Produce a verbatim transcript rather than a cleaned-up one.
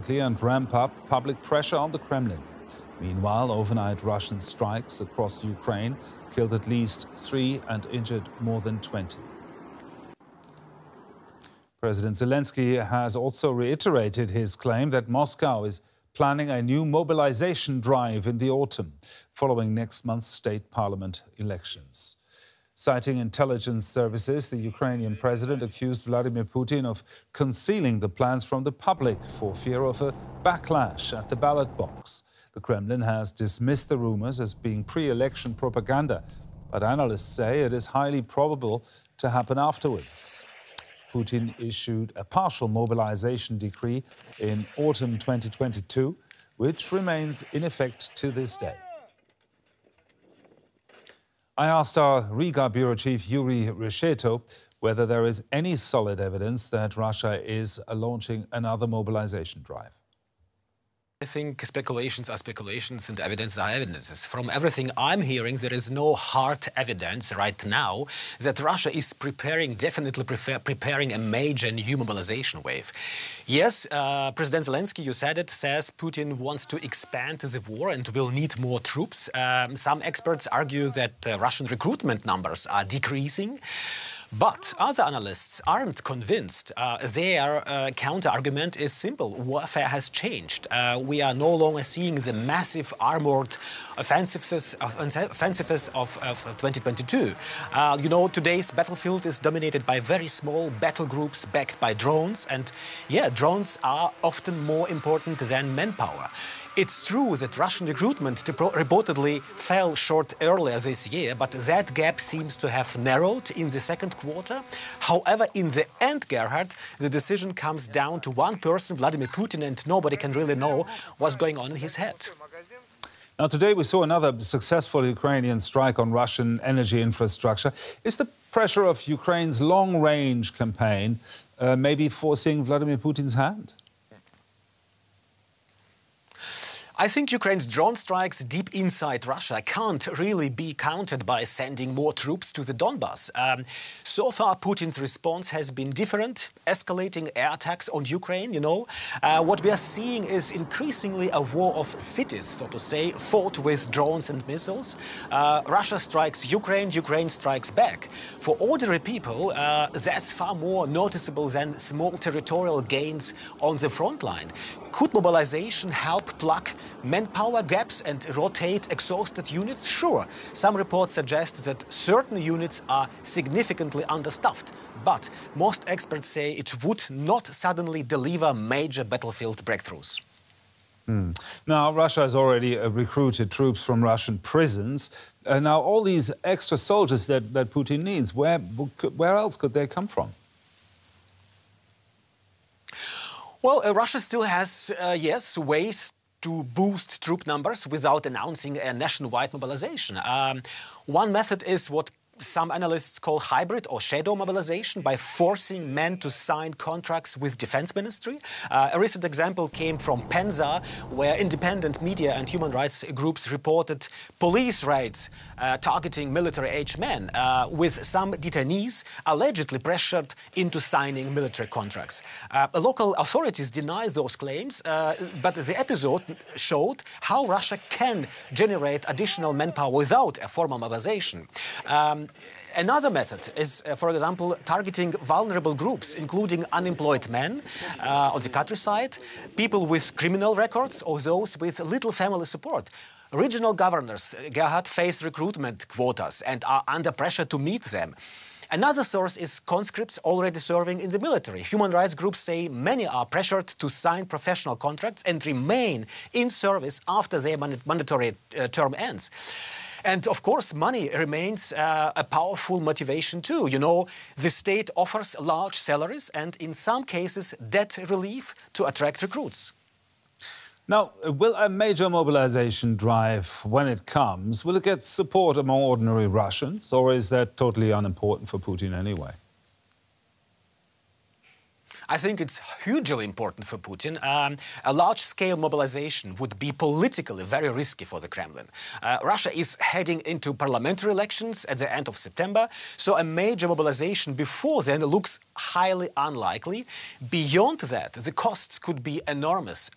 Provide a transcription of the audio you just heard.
quickly and ramp up public pressure on the Kremlin. Meanwhile, overnight Russian strikes across Ukraine killed at least three and injured more than twenty. President Zelensky has also reiterated his claim that Moscow is planning a new mobilization drive in the autumn, following next month's state parliament elections. Citing intelligence services, the Ukrainian president accused Vladimir Putin of concealing the plans from the public for fear of a backlash at the ballot box. The Kremlin has dismissed the rumors as being pre-election propaganda, but analysts say it is highly probable to happen afterwards. Putin issued a partial mobilization decree in autumn twenty twenty-two, which remains in effect to this day. I asked our Riga bureau chief Yuri Resheto whether there is any solid evidence that Russia is launching another mobilization drive. I think speculations are speculations and evidence are evidences. From everything I'm hearing, there is no hard evidence right now that Russia is preparing, definitely prefer, preparing a major new mobilization wave. Yes, uh, President Zelensky, you said it, says Putin wants to expand the war and will need more troops. Um, some experts argue that uh, Russian recruitment numbers are decreasing. But other analysts aren't convinced. Uh, their uh, counter-argument is simple. Warfare has changed. Uh, we are no longer seeing the massive armored offensives of, offensives of, of twenty twenty-two. Uh, you know, today's battlefield is dominated by very small battle groups backed by drones. And yeah, drones are often more important than manpower. It's true that Russian recruitment reportedly fell short earlier this year, but that gap seems to have narrowed in the second quarter. However, in the end, Gerhard, the decision comes down to one person, Vladimir Putin, and nobody can really know what's going on in his head. Now, today we saw another successful Ukrainian strike on Russian energy infrastructure. Is the pressure of Ukraine's long-range campaign uh, maybe forcing Vladimir Putin's hand? I think Ukraine's drone strikes deep inside Russia can't really be countered by sending more troops to the Donbass. Um, so far, Putin's response has been different, escalating air attacks on Ukraine, you know. Uh, what we are seeing is increasingly a war of cities, so to say, fought with drones and missiles. Uh, Russia strikes Ukraine, Ukraine strikes back. For ordinary people, uh, that's far more noticeable than small territorial gains on the front line. Could mobilization help plug manpower gaps and rotate exhausted units? Sure. Some reports suggest that certain units are significantly understaffed, but most experts say it would not suddenly deliver major battlefield breakthroughs. Hmm. Now, Russia has already uh, recruited troops from Russian prisons. Uh, now, all these extra soldiers that, that Putin needs, where, where else could they come from? Well, uh, Russia still has, uh, yes, ways to boost troop numbers without announcing a nationwide mobilization. Um, one method is what some analysts call hybrid or shadow mobilization, by forcing men to sign contracts with defense ministry. Uh, a recent example came from Penza, where independent media and human rights groups reported police raids uh, targeting military-aged men, uh, with some detainees allegedly pressured into signing military contracts. Uh, local authorities deny those claims, uh, but the episode showed how Russia can generate additional manpower without a formal mobilization. Um, Another method is, uh, for example, targeting vulnerable groups, including unemployed men uh, on the countryside, people with criminal records, or those with little family support. Regional governors, Gerhard, face recruitment quotas and are under pressure to meet them. Another source is conscripts already serving in the military. Human rights groups say many are pressured to sign professional contracts and remain in service after their mandatory uh, term ends. And of course, money remains uh, a powerful motivation too. You know, the state offers large salaries and in some cases debt relief to attract recruits. Now, will a major mobilization drive, when it comes, will it get support among ordinary Russians, or is that totally unimportant for Putin anyway? I think it's hugely important for Putin. Um, a large-scale mobilization would be politically very risky for the Kremlin. Uh, Russia is heading into parliamentary elections at the end of September, so a major mobilization before then looks highly unlikely. Beyond that, the costs could be enormous.